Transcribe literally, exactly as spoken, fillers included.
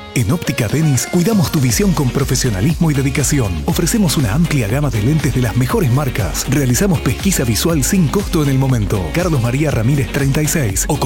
En Óptica Denis cuidamos tu visión con profesionalismo y dedicación. Ofrecemos una amplia gama de lentes de las mejores marcas. Realizamos pesquisa visual sin costo en el momento. Carlos María Ramírez treinta y seis o